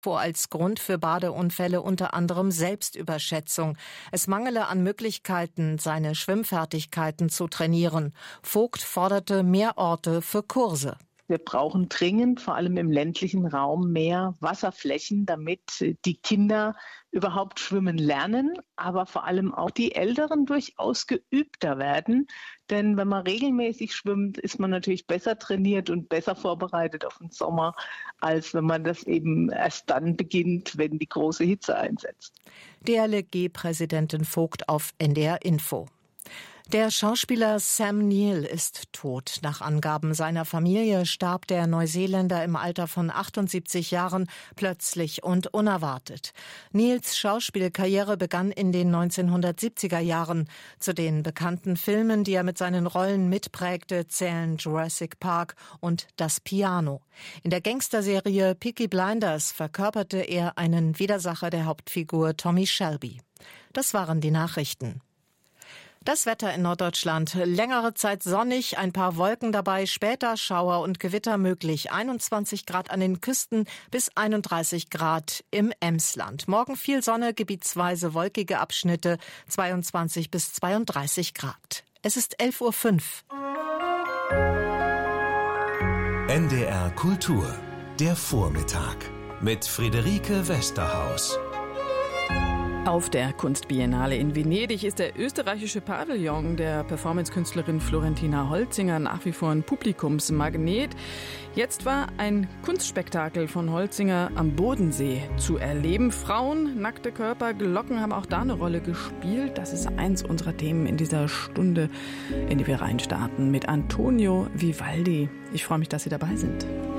vor als Grund für Badeunfälle unter anderem Selbstüberschätzung. Es mangele an Möglichkeiten, seine Schwimmfertigkeiten zu trainieren. Vogt forderte mehr Orte für Kurse. Wir brauchen dringend, vor allem im ländlichen Raum, mehr Wasserflächen, damit die Kinder überhaupt schwimmen lernen, aber vor allem auch die Älteren durchaus geübter werden. Denn wenn man regelmäßig schwimmt, ist man natürlich besser trainiert und besser vorbereitet auf den Sommer, als wenn man das eben erst dann beginnt, wenn die große Hitze einsetzt. DLRG-Präsidentin Vogt auf NDR Info. Der Schauspieler Sam Neill ist tot. Nach Angaben seiner Familie starb der Neuseeländer im Alter von 78 Jahren plötzlich und unerwartet. Neills Schauspielkarriere begann in den 1970er Jahren. Zu den bekannten Filmen, die er mit seinen Rollen mitprägte, zählen Jurassic Park und Das Piano. In der Gangsterserie Peaky Blinders verkörperte er einen Widersacher der Hauptfigur Tommy Shelby. Das waren die Nachrichten. Das Wetter in Norddeutschland. Längere Zeit sonnig, ein paar Wolken dabei, später Schauer und Gewitter möglich. 21 Grad an den Küsten bis 31 Grad im Emsland. Morgen viel Sonne, gebietsweise wolkige Abschnitte, 22 bis 32 Grad. Es ist 11:05 Uhr. NDR Kultur, der Vormittag mit Friederike Westerhaus. Auf der Kunstbiennale in Venedig ist der österreichische Pavillon der Performancekünstlerin Florentina Holzinger nach wie vor ein Publikumsmagnet. Jetzt war ein Kunstspektakel von Holzinger am Bodensee zu erleben. Frauen, nackte Körper, Glocken haben auch da eine Rolle gespielt. Das ist eins unserer Themen in dieser Stunde, in die wir reinstarten mit Antonio Vivaldi. Ich freue mich, dass Sie dabei sind.